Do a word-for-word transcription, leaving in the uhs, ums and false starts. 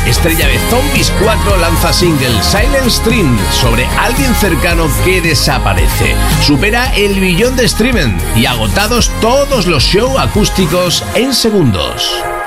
estrella de Zombies cuatro, lanza single Silent Stream sobre alguien cercano que desaparece. Supera el billón de streaming y agotados todos los shows acústicos en segundos.